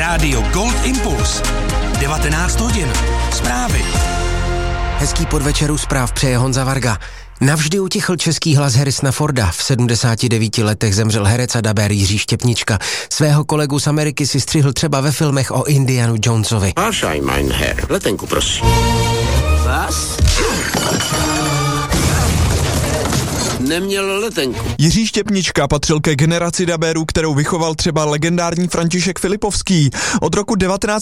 Rádio Gold Impuls. 19 hodin. Zprávy. Hezký podvečer u zpráv přeje Honza Varga. Navždy utichl český hlas Harrisona Forda. V 79 letech zemřel herec a dabér Jiří Štěpnička. Svého kolegu z Ameriky si střihl třeba ve filmech o Indianu Jonesovi. Vášaj, mein Herr. Letenku, prosím. Vás? Neměl letenku. Jiří Štěpnička patřil ke generaci dabérů, kterou vychoval třeba legendární František Filipovský. Od roku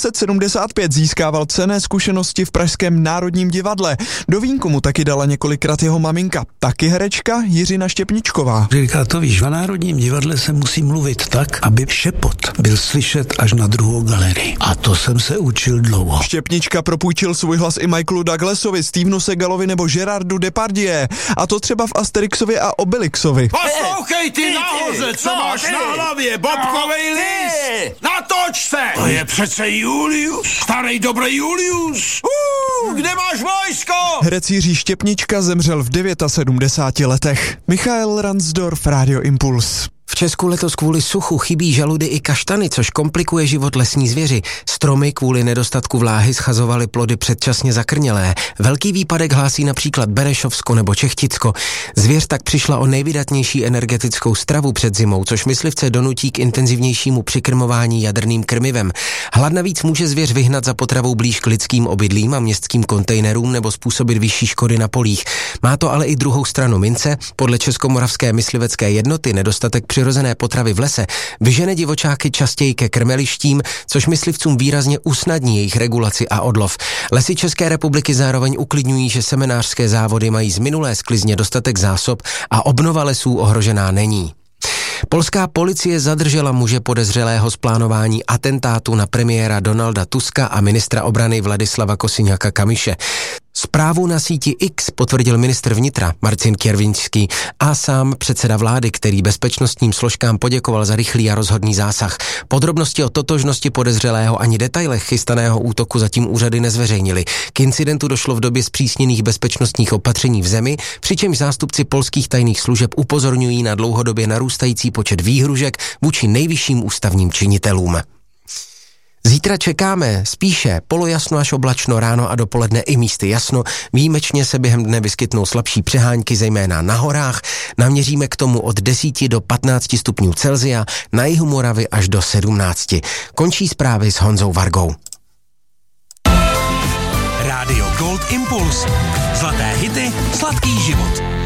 1975 získával cenné zkušenosti v pražském Národním divadle. Do vínku mu taky dala několikrát jeho maminka, taky herečka Jiřina Štěpničková. Říká, to víš, v Národním divadle se musí mluvit tak, aby šepot byl slyšet až na druhou galerii. A to jsem se učil dlouho. Štěpnička propůjčil svůj hlas i Michaelu Douglasovi, Stevenu Segalovi nebo Gerardu Depardieu. A to třeba v Asterixovi a Obelixovi. Poslouchej ty nahoře, co máš na hlavě, bobkovej list! Natoč se! To je přece Julius, starý dobrý Julius. Kde máš vojsko? Herec Jiří Štěpnička zemřel v 79 letech. Michael Ransdorf, Radio Impuls. V Česku letos kvůli suchu chybí žaludy i kaštany, což komplikuje život lesní zvěři. Stromy kvůli nedostatku vláhy schazovaly plody předčasně zakrnělé. Velký výpadek hlásí například Benešovsko nebo Čechticko. Zvěř tak přišla o nejvydatnější energetickou stravu před zimou, což myslivce donutí k intenzivnějšímu přikrmování jadrným krmivem. Hlad navíc může zvěř vyhnat za potravou blíž k lidským obydlím a městským kontejnerům nebo způsobit vyšší škody na polích. Má to ale i druhou stranu mince. Podle Českomoravské myslivecké jednoty nedostatek přirozené potravy v lese vyžene divočáky častěji ke krmelištím, což myslivcům výrazně usnadní jejich regulaci a odlov. Lesy České republiky zároveň uklidňují, že semenářské závody mají z minulé sklizně dostatek zásob a obnova lesů ohrožená není. Polská policie zadržela muže podezřelého z plánování atentátu na premiéra Donalda Tuska a ministra obrany Vladislava Kosiniaka-Kamyše. Zprávu na síti X potvrdil ministr vnitra Marcin Kierwiński a sám předseda vlády, který bezpečnostním složkám poděkoval za rychlý a rozhodný zásah. Podrobnosti o totožnosti podezřelého ani detailech chystaného útoku zatím úřady nezveřejnili. K incidentu došlo v době zpřísněných bezpečnostních opatření v zemi, přičemž zástupci polských tajných služeb upozorňují na dlouhodobě narůstající počet výhružek vůči nejvyšším ústavním činitelům. Zítra čekáme spíše polojasno až oblačno, ráno a dopoledne i místy jasno. Výjimečně se během dne vyskytnou slabší přehánky, zejména na horách. Naměříme k tomu od 10 do 15 stupňů Celsia, na jihu Moravy až do 17. Končí zprávy s Honzou Vargou. Rádio Gold Impuls. Zlaté hity, sladký život.